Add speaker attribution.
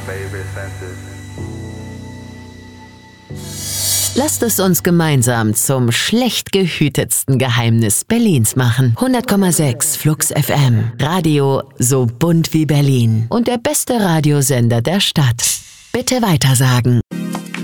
Speaker 1: Lasst es uns gemeinsam zum schlecht gehütetsten Geheimnis Berlins machen. 100,6 Flux FM. Radio so bunt wie Berlin. Und der beste Radiosender der Stadt. Bitte weitersagen.